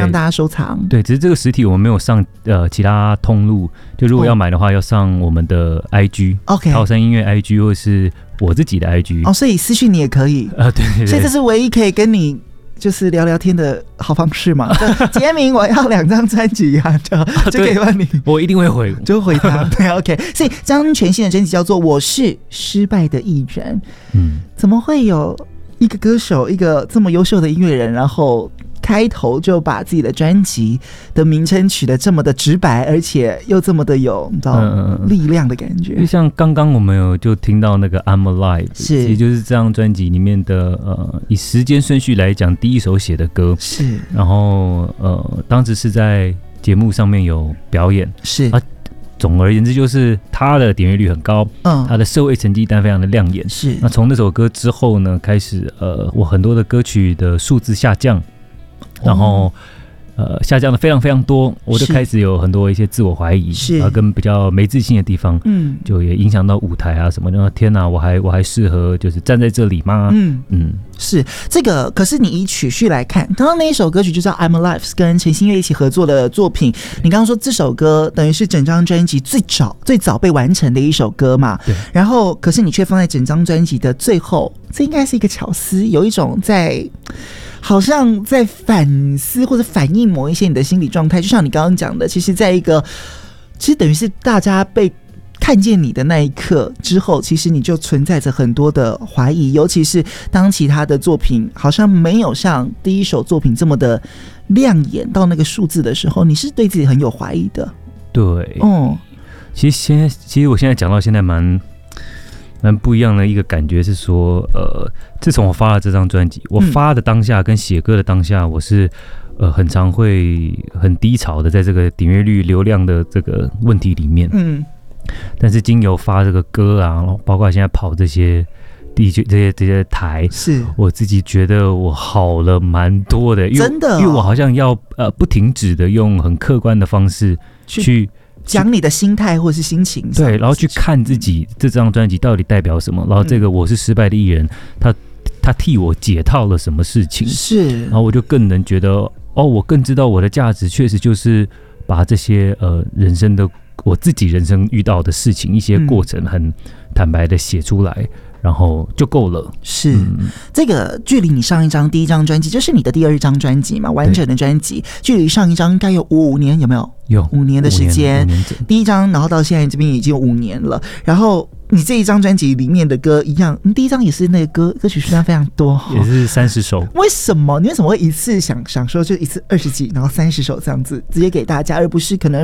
让大家收藏。 对，只是这个实体我们没有上其他通路，就如果要买的话，要上我们的 IG，OK， 桃山音乐 IG 或是我自己的 IG。 所以私讯你也可以。对，所以这是唯一可以跟你就是聊聊天的好方式嘛。杰明，我要2张专辑啊，就可以问你， 我一定会回， 就回他。对 ，OK。所以这张全新的专辑叫做《我是失败的艺人》。怎么会有一个歌手，一个这么优秀的音乐人，然后开头就把自己的专辑的名称取得这么的直白，而且又这么的有你知道力量的感觉？ 就像刚刚我们有就听到那个 I'm Alive， 是， 也就是这张专辑里面的以时间顺序来讲第一首写的歌， 是。 然后当时是在节目上面有表演， 是。 总而言之，就是他的点阅率很高，他的社会成绩单非常的亮眼。 是。 那从那首歌之后呢，开始我很多的歌曲的数字下降，然后下降的非常非常多，我就开始有很多一些自我怀疑，跟比较没自信的地方，就也影响到舞台啊什么的。天哪，我还适合就是站在这里吗？ 是这个。可是你以曲序来看，刚刚那一首歌曲就叫 I'm Alive， 是跟陈星月一起合作的作品。你刚刚说这首歌等于是整张专辑最早被完成的一首歌嘛？ 对。 然后，可是你却放在整张专辑的最后，这应该是一个巧思，有一种好像在反思或者反映某一些你的心理状态。就像你刚刚讲的，其实等于是大家被看见你的那一刻之后，其实你就存在着很多的怀疑，尤其是当其他的作品好像没有像第一首作品这么的亮眼到那个数字的时候，你是对自己很有怀疑的。 对，其实我现在讲到现在蛮不一样的一个感觉是说，自从我发了这张专辑，我发的当下跟写歌的当下，我是很常会很低潮的，在这个点阅率、流量的这个问题里面。但是经由发这个歌啊，包括现在跑这些这些台， 是我自己觉得我好了蛮多的， 真的， 因为我好像要不停止的用很客观的方式去讲你的心态或是心情， 对，然后去看自己这张专辑到底代表什么，然后这个我是失败的艺人，他替我解套了什么事情， 是，然后我就更能觉得我更知道我的价值确实就是把这些人生的我自己人生遇到的事情一些过程很坦白的写出来，然后就够了。 是，这个距离你上一张第一张专辑，就是你的第二张专辑嘛，完整的专辑，距离上一张应该有5年，有没有？ 有 5年的时间。第一张，然后到现在这边已经有5年了。然后你这一张专辑里面的歌一样，你第一张也是那个歌曲数量非常多， 也是30首。 为什么？你为什么会一次想说就一次20几，然后30首这样子直接给大家，而不是可能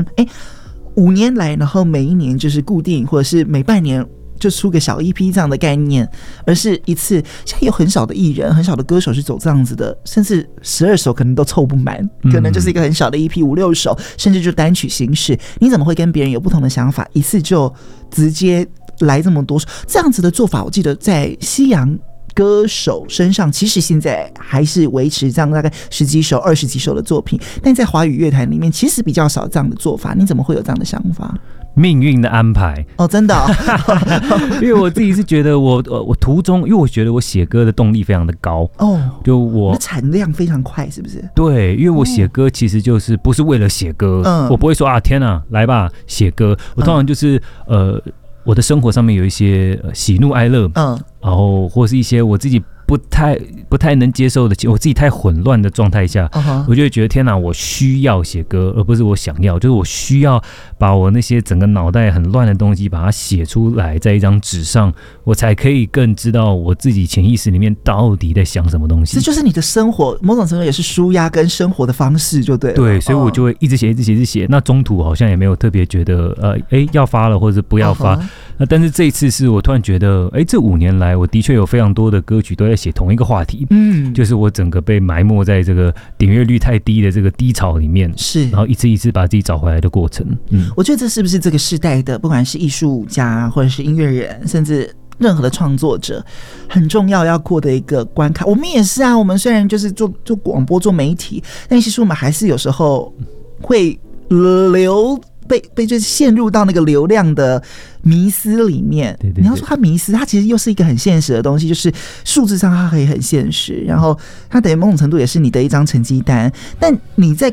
5年来，然后每一年就是固定，或者是每半年就出个小 EP 这样的概念，而是一次。现在有很少的艺人、很少的歌手是走这样子的，甚至12首可能都凑不满，可能就是一个很小的 EP 5、6首，甚至就单曲形式。你怎么会跟别人有不同的想法，一次就直接来这么多首？这样子的做法，我记得在西洋歌手身上其实现在还是维持这样大概10几首、20几首的作品，但在华语乐坛里面其实比较少这样的做法。你怎么会有这样的想法？ 命运的安排真的因为我自己是觉得我途中，因为我觉得我写歌的动力非常的高就我的产量非常快，是不是？ 对，因为我写歌其实就是不是为了写歌，我不会说天哪来吧写歌，我通常就是我的生活上面有一些喜怒哀乐，然后或是一些我自己不太能接受的，我自己太混乱的状态下，我就会觉得天哪，我需要写歌，而不是我想要，就是我需要把我那些整个脑袋很乱的东西把它写出来，在一张纸上，我才可以更知道我自己潜意识里面到底在想什么东西。 这就是你的生活，某种程度也是抒压跟生活的方式，就对了。 对，所以我就会一直写，一直写，一直写。那中途好像也没有特别觉得要发了或者不要发。那但是这一次是我突然觉得，这5年来我的确有非常多的歌曲都在写同一个话题，就是我整个被埋没在这个点阅率太低的这个低潮里面， 是， 然后一次一次把自己找回来的过程。 我觉得这是不是这个世代的，不管是艺术家或者是音乐人，甚至任何的创作者，很重要要过的一个关卡。我们也是啊，我们虽然就是做广播、做媒体，但其实我们还是有时候会被就是陷入到那个流量的迷思里面。 对， 你要说它迷思，它其实又是一个很现实的东西，就是数字上它可以很现实，然后它等于某种程度也是你的一张成绩单。但你在